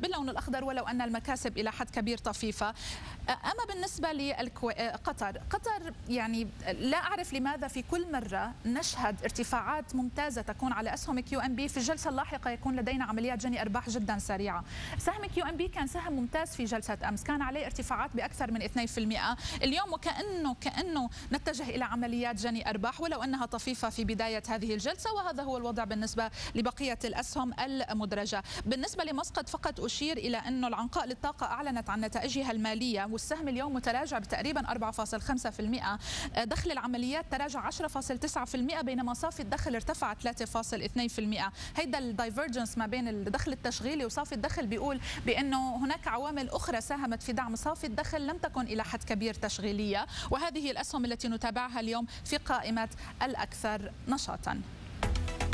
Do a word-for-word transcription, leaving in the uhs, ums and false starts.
باللون الأخضر ولو أن المكاسب إلى حد كبير طفيفة. أما بالنسبة لقطر، قطر يعني لا أعرف لماذا في كل مرة نشهد ارتفاعات ممتازة تكون على أسهم كيو ام بي، في الجلسة اللاحقة يكون لدينا عمليات جني أرباح جدا سريعة. سهم كيو ام بي كان سهم ممتاز في جلسة أمس، كان عليه ارتفاعات بأكثر من اثنين بالمئة، اليوم وكأنه كأنه نتجه إلى عمليات جني أرباح ولو أنها طفيفة في بداية هذه الجلسة، وهذا هو الوضع بالنسبة لبقية الأسهم المدرجة. بالنسبة لمسقط فقط أشير إلى أنه العنقاء للطاقة أعلنت عن نتائجها المالية والسهم اليوم متراجع بتقريبا أربعة فاصلة خمسة بالمئة، دخل العمليات تراجع عشرة فاصلة تسعة بالمئة بينما صافي الدخل ارتفع ثلاثة فاصلة اثنين بالمئة. هيدا الدايفرجنس ما بين الدخل التشغيلي وصافي الدخل بيقول بأنه هناك عوامل أخرى ساهمت في دعم صافي الدخل لم تكن إلى حد كبير تشغيلية، وهذه الأسهم التي نتابعها اليوم في قائمة الأكثر نشاطا.